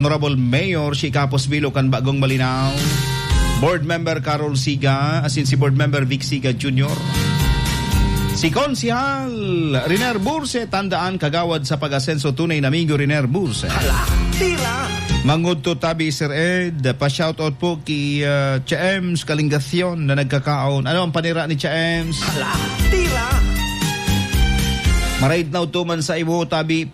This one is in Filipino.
Honorable Mayor si Capos Bilocan Bagong Malinaw, Board Member Carol Siga, asin si Board Member Vic Siga Jr., si Konsihal Riner Burse, tandaan kagawad sa pag-asenso tunay na amigo Riner Burse. Hala, tira! Mangudto tabi Sir Ed, pa-shoutout po kay Chaems Kalingasyon na nagkakaon. Ano ang panira ni Chaems? Hala, tira! Maraid na utuman sa ibo tabi